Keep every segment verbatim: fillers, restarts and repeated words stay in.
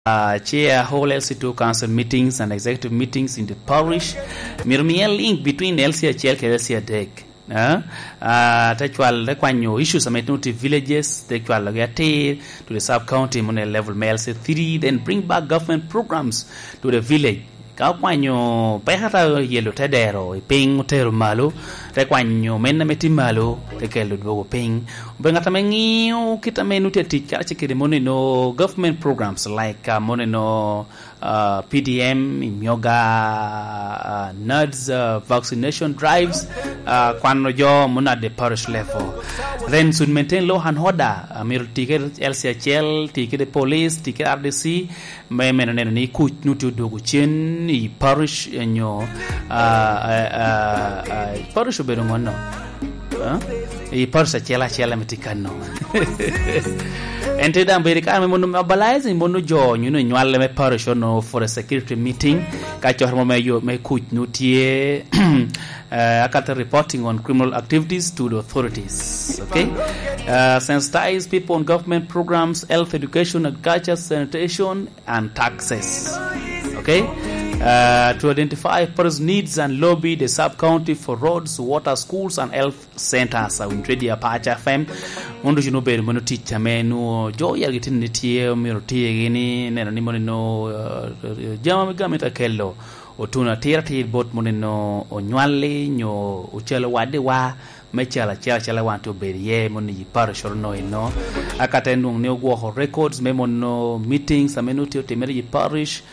Uh, chair whole L C two council meetings and executive meetings in the parish. Mirmia link between L C H L and L C H D E C. Uh, uh, Techual Lequano issues are to villages, Techual Lagate to the sub county money level L C three, then bring back government programs to the village. Kaquano Pehata yellow tedero, ping hotel malo, Tequano menameti malo, Tekelo ping, Bengatamengi, Kitamenuti teacher, money no government programs like uh, money no uh, P D M, yoga, uh, N U D S, uh, vaccination drives, uh, Kwano Jo, Mona the parish level. Then should maintain law and order, uh, Mir ticket L C H L, ticket the police, ticket R D C, may menani could nutu doguchin, parish in your uh, uh, uh, parish of Berumono. I parish a chela chela meticano. Ente da America me mono mobilize mono join you know nyale me parish no for a security meeting ka chormo me yo me kuch nutie akata reporting on criminal activities to the authorities. Okay, uh, sensitize people on government programs, health, education, agriculture, sanitation, and taxes. Okay. Uh, to identify parish needs and lobby the sub-county for roads, water, schools, and health centers. So, in trade, Apache F M, Mondo Juno Bear, Mono teacher, Menu, Joy, Yagitin, Nitia, Miroti, Gini, Nenanimono, Jamamita Kello, Otuna Tirati, Bot Monino, Onuale, No, Uchelo Wadewa, Mechala, Chala want to be ye, Moni parish or no, no. Akatendung New War records, Memono meetings, Amenuti, Temeri parish.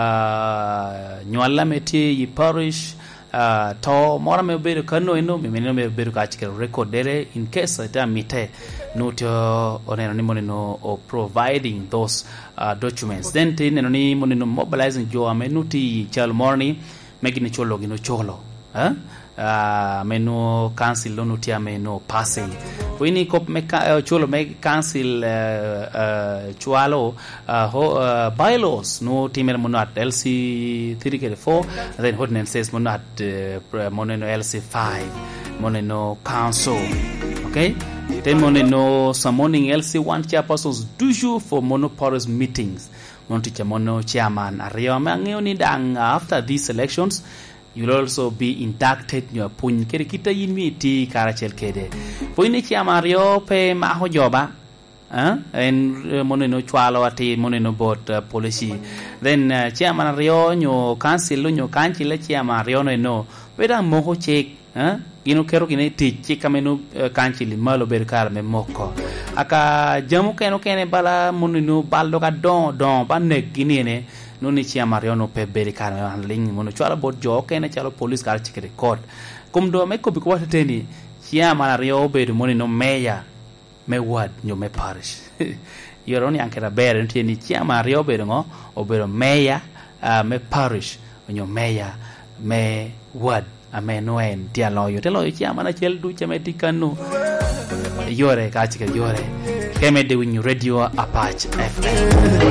Uh, Nyuala meti yi parish uh, to mora me beru kano ino me me me beru ka chike record dere in case ita mite no to oneno ni monino or providing those uh, documents then te neno ni monino mobilizing jo amenuti chal morning making cholo gino cholo huh? Uh, meno council lo nutia meno passing wini kop me uh, cholo me council uh, uh, chualo uh, ho, uh, bylaws no timer monat L C three K four then ordinance says monat uh, moneno L C five moneno council. Okay, then moneno summoning L C one chairpersons do for monopolist meetings monticha mono chairman ario mangioni dang after these elections. You'll also be inducted in your pun kere kita yinmiti karachel kede. Poine chia Mario pe maho joba. Uh, and uh, moneno chwalo ati moneno bot uh, policy. Then uh, chia Mario nyo council nyo kanchi le chia Mario no no. Weda moho check. Huh? Gino kero kine ti chika menu uh, kanchi li malo berkar me moko. Aka jamu keno kene bala moneno baldo ka don don ba nek gini ne. Noni chia Mariano pe beri kar handling mono chwala bot jo kene chalo police kar chike record kum do me ko bi ko wateni chia Mario be do moni no meya me wad nyo me parish yoroni ankera bere ntini chia Mario be ngo obero meya uh, me parish nyo meya me wad amenoen dia loyo te loyo chia mana chel du chameti kanu yore ka chike yore keme de winyu radio Apache F M.